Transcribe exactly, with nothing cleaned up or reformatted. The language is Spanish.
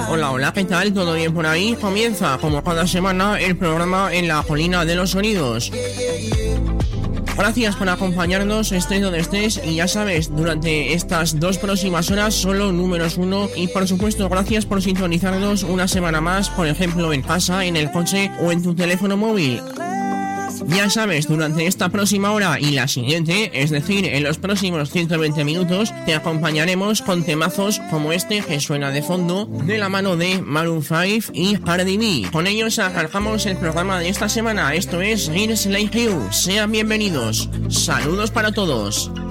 Hola, hola, ¿qué tal? ¿Todo bien por ahí? Comienza, como cada semana, el programa En la Colina de los Sonidos. Gracias por acompañarnos, estés donde estés, y ya sabes, durante estas dos próximas horas solo números uno, y por supuesto gracias por sintonizarnos una semana más, por ejemplo en casa, en el coche o en tu teléfono móvil. Ya sabes, durante esta próxima hora y la siguiente, es decir, en los próximos ciento veinte minutos, te acompañaremos con temazos como este que suena de fondo, de la mano de Maroon cinco y Cardi B. Con ellos arrancamos el programa de esta semana. Esto es Girls Like You. Sean bienvenidos. Saludos para todos.